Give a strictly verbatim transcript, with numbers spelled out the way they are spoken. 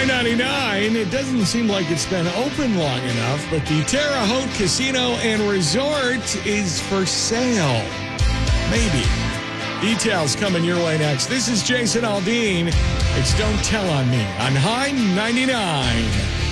nine ninety-nine. It doesn't seem like it's been open long enough, but the Terre Haute Casino and Resort is for sale. Maybe. Details coming your way next. This is Jason Aldean. It's Don't Tell on Me on High ninety-nine.